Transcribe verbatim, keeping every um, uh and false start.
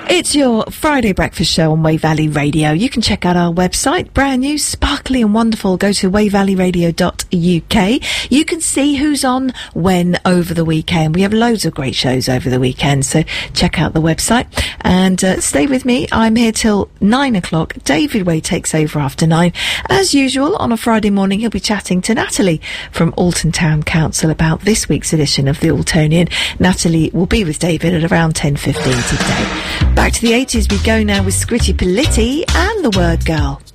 It's your Friday breakfast show on Wave Valley Radio. You can check out our website, brand new, sparkly and wonderful. Go to wave valley radio dot U K. You can see who's on when over the weekend. We have loads of great shows over the weekend, so check out the website. And uh, stay with me. I'm here till nine o'clock. David Way takes over after nine. As usual, on a Friday morning, he'll be chatting to Natalie from Alton Town Council about this week's edition of the Altonian. Natalie will be with David at around ten fifteen today. Back to the eighties we go now with Scritti Politti and The Word Girl.